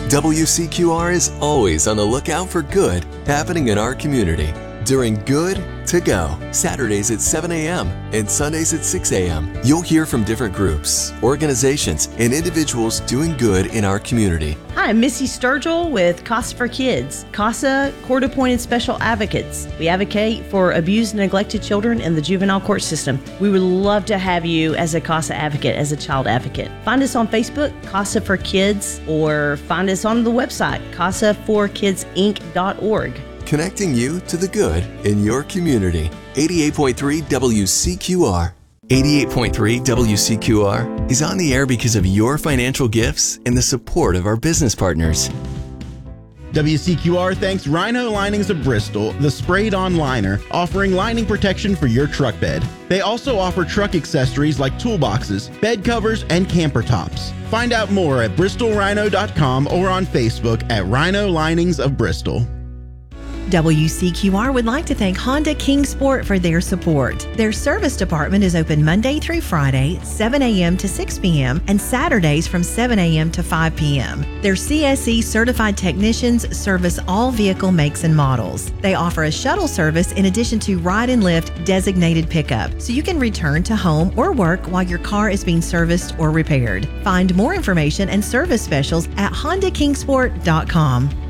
WCQR is always on the lookout for good happening in our community. During Good to Go, Saturdays at 7 a.m. and Sundays at 6 a.m., you'll hear from different groups, organizations, and individuals doing good in our community. Hi, I'm Missy Sturgill with CASA for Kids, CASA Court-Appointed Special Advocates. We advocate for abused and neglected children in the juvenile court system. We would love to have you as a CASA advocate, as a child advocate. Find us on Facebook, CASA for Kids, or find us on the website, casaforkidsinc.org. Connecting you to the good in your community. 88.3 WCQR. 88.3 WCQR is on the air because of your financial gifts and the support of our business partners. WCQR thanks Rhino Linings of Bristol, the sprayed-on liner, offering lining protection for your truck bed. They also offer truck accessories like toolboxes, bed covers, and camper tops. Find out more at bristolrhino.com or on Facebook at Rhino Linings of Bristol. WCQR would like to thank Honda Kingsport for their support. Their service department is open Monday through Friday, 7 a.m. to 6 p.m., and Saturdays from 7 a.m. to 5 p.m. Their CSE certified technicians service all vehicle makes and models. They offer a shuttle service in addition to ride and lift designated pickup, so you can return to home or work while your car is being serviced or repaired. Find more information and service specials at HondaKingsport.com.